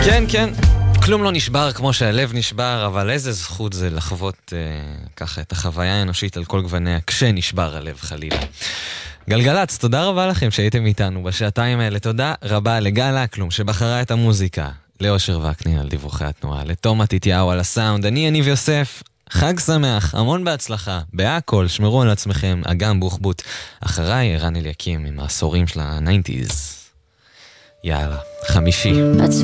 כן, כן. כלום לא נשבר כמו שהלב נשבר, אבל איזה זכות זה לחוות ככה את החוויה האנושית על כל גווניה כשנשבר הלב חלילה. גלגלץ, תודה רבה לכם שהייתם איתנו בשעתיים האלה. תודה רבה לגל אקלום שבחרה את המוזיקה, לאושר וקנין על דיווחי התנועה, לתומה תתיהו על הסאונד, אני יניב יוסף. חג שמח, המון בהצלחה, בהכל, שמרו על עצמכם, אגם בוחבוט. אחריי רן אליקים עם העשורים של ה-90s. יאללה, חמישי.